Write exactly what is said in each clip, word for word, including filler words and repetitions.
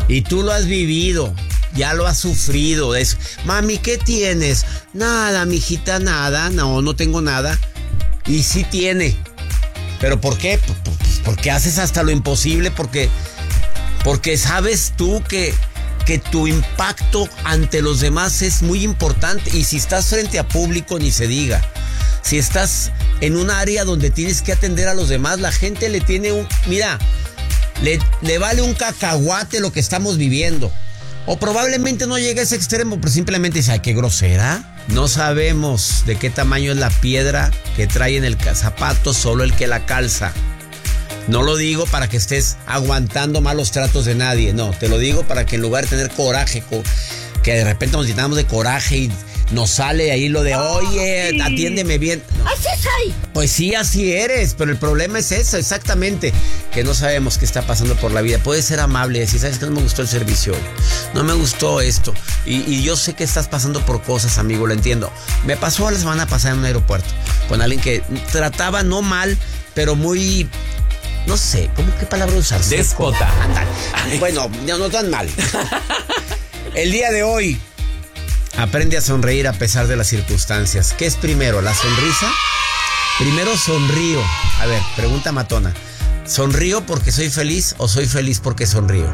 Y tú lo has vivido, ya lo has sufrido. Es, mami, ¿qué tienes? Nada, mijita, nada. No, no tengo nada. Y sí tiene. ¿Pero por qué? Pues porque haces hasta lo imposible, porque, porque sabes tú que, que tu impacto ante los demás es muy importante. Y si estás frente a público, ni se diga. Si estás en un área donde tienes que atender a los demás, la gente le tiene un... Mira, le, le vale un cacahuate lo que estamos viviendo. O probablemente no llegue a ese extremo, pero simplemente dice, ay, qué grosera. No sabemos de qué tamaño es la piedra que trae en el zapato, solo el que la calza. No lo digo para que estés aguantando malos tratos de nadie, no. Te lo digo para que en lugar de tener coraje, que de repente nos llenamos de coraje y nos sale ahí lo de, oye, atiéndeme bien. No. Así soy. Pues sí, así eres, pero el problema es eso, exactamente, que no sabemos qué está pasando por la vida. Puedes ser amable y decir, ¿sabes qué? No me gustó el servicio, no me gustó esto. Y, y yo sé que estás pasando por cosas, amigo, lo entiendo. Me pasó la semana pasada en un aeropuerto con alguien que trataba no mal, pero muy... No sé, ¿cómo qué palabra usar? Déspota. Bueno, no, no tan mal. El día de hoy, aprende a sonreír a pesar de las circunstancias. ¿Qué es primero, la sonrisa? Primero sonrío. A ver, pregunta matona. ¿Sonrío porque soy feliz o soy feliz porque sonrío?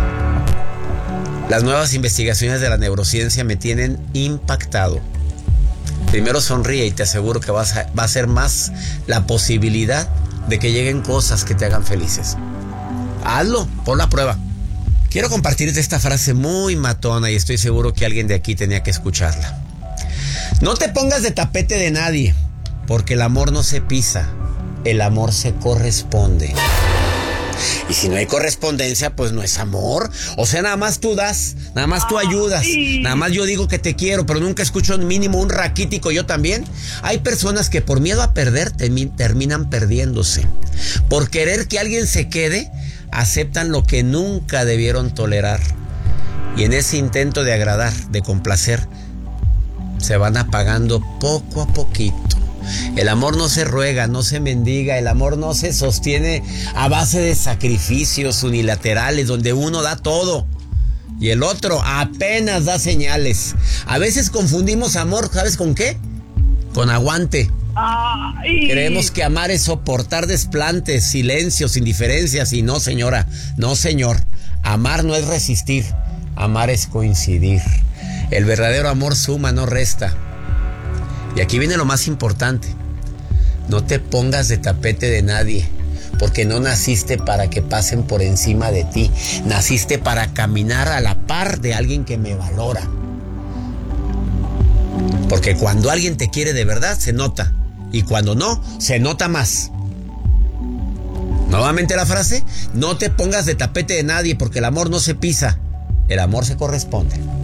Las nuevas investigaciones de la neurociencia me tienen impactado. Primero sonríe y te aseguro que vas a, va a ser más la posibilidad de que lleguen cosas que te hagan felices. Hazlo, pon la prueba. Quiero compartirte esta frase muy matona y estoy seguro que alguien de aquí tenía que escucharla. No te pongas de tapete de nadie, porque el amor no se pisa, el amor se corresponde. Y si no hay correspondencia, pues no es amor. O sea, nada más tú das, nada más tú ayudas, nada más yo digo que te quiero, pero nunca escucho mínimo un raquítico yo también. Hay personas que por miedo a perder terminan perdiéndose. Por querer que alguien se quede, aceptan lo que nunca debieron tolerar. Y en ese intento de agradar, de complacer, se van apagando poco a poquito. El amor no se ruega, no se mendiga, el amor no se sostiene a base de sacrificios unilaterales donde uno da todo y el otro apenas da señales. A veces confundimos amor, ¿sabes con qué? Con aguante. Ay. Creemos que amar es soportar desplantes, silencios, indiferencias y no, señora, no, señor. Amar no es resistir, amar es coincidir. El verdadero amor suma, no resta. Y aquí viene lo más importante. No te pongas de tapete de nadie, porque no naciste para que pasen por encima de ti. Naciste para caminar a la par de alguien que me valora. Porque cuando alguien te quiere de verdad, se nota. Y cuando no, se nota más. Nuevamente la frase, no te pongas de tapete de nadie, porque el amor no se pisa, el amor se corresponde.